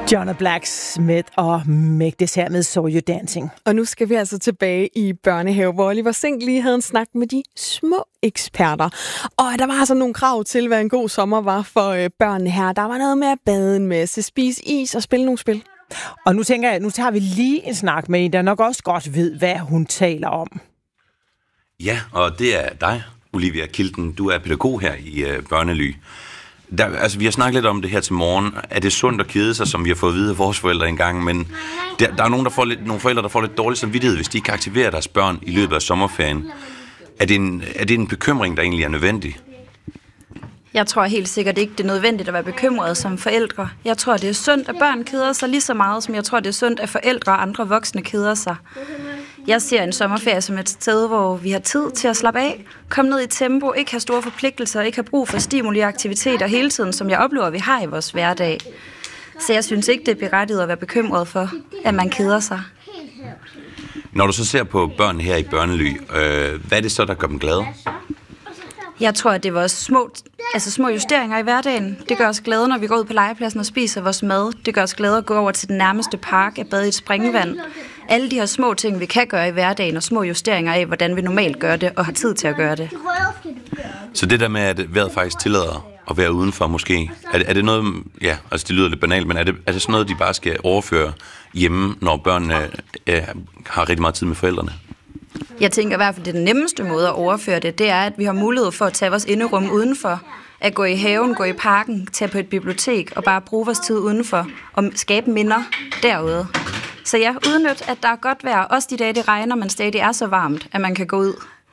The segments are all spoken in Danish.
John Blacksmith og Meg this her med So You Dancing. Og nu skal vi altså tilbage i børnehave, hvor Oliver Sink lige havde en snak med de små eksperter. Og der var altså nogle krav til, hvad en god sommer var for børnene her. Der var noget med at bade en masse, spise is og spille nogle spil. Og nu tænker jeg, nu tager vi lige en snak med en, der nok også godt ved, hvad hun taler om. Ja, og det er dig, Olivia Kilden. Du er pædagog her i Børnely. Vi har snakket lidt om det her til morgen. Er det sundt at kede sig, som vi har fået at vide af vores forældre engang? Men der er nogle forældre, der får lidt dårlig samvittighed, hvis de ikke kan aktivere deres børn i løbet af sommerferien. Er det en bekymring, der egentlig er nødvendig? Jeg tror helt sikkert ikke, det er nødvendigt at være bekymret som forældre. Jeg tror, det er sundt, at børn keder sig lige så meget, som jeg tror, det er sundt, at forældre og andre voksne keder sig. Jeg ser en sommerferie som et sted, hvor vi har tid til at slappe af, komme ned i tempo, ikke have store forpligtelser, ikke have brug for stimuli og aktiviteter hele tiden, som jeg oplever, vi har i vores hverdag. Så jeg synes ikke, det er berettiget at være bekymret for, at man keder sig. Når du så ser på børn her i Børnely, hvad er det så, der gør dem glade? Jeg tror, at det er vores små justeringer i hverdagen. Det gør os glade, når vi går ud på legepladsen og spiser vores mad. Det gør os glade at gå over til den nærmeste park og bade i et springvand. Alle de her små ting, vi kan gøre i hverdagen, og små justeringer af, hvordan vi normalt gør det, og har tid til at gøre det. Så det der med, at vejret faktisk tillader at være udenfor måske, er det noget, ja, altså det lyder lidt banalt, men er det sådan noget, de bare skal overføre hjemme, når børnene har rigtig meget tid med forældrene? Jeg tænker i hvert fald, at den nemmeste måde at overføre det er, at vi har mulighed for at tage vores inderum udenfor, at gå i haven, gå i parken, tage på et bibliotek og bare bruge vores tid udenfor og skabe minder derude. Så ja, udnyt, at der er godt vejr, også de dage, det regner, men stadig er så varmt, at man kan gå ud.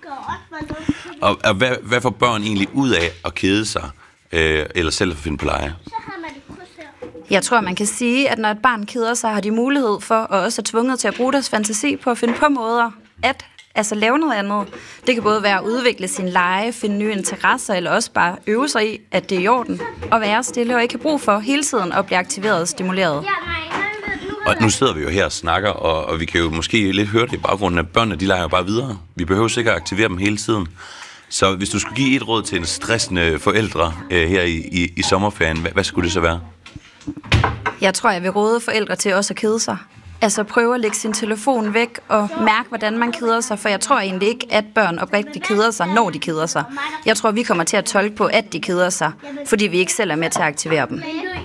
Og hvad får børn egentlig ud af at kede sig, eller selv at finde på lege? Jeg tror, man kan sige, at når et barn keder sig, har de mulighed for, og også er tvunget til at bruge deres fantasi på at finde på måder at lave noget andet. Det kan både være at udvikle sin lege, finde nye interesser, eller også bare øve sig i, at det er i orden, og være stille og ikke have brug for hele tiden at blive aktiveret og stimuleret. Og nu sidder vi jo her og snakker, og vi kan jo måske lidt høre det i baggrunden, at børnene, de leger jo bare videre. Vi behøver sikkert at aktivere dem hele tiden. Så hvis du skulle give et råd til en stressende forældre her i sommerferien, hvad skulle det så være? Jeg tror, jeg vil råde forældre til også at kede sig. Altså prøve at lægge sin telefon væk og mærke, hvordan man keder sig, for jeg tror egentlig ikke, at børn oprigtigt keder sig, når de keder sig. Jeg tror, vi kommer til at tolke på, at de keder sig, fordi vi ikke selv er med til at aktivere dem.